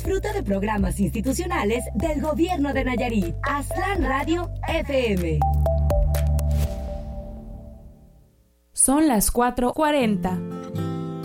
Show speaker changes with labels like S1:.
S1: Disfruta de programas institucionales del Gobierno de Nayarit. Aztlán Radio FM.
S2: Son las 4:40.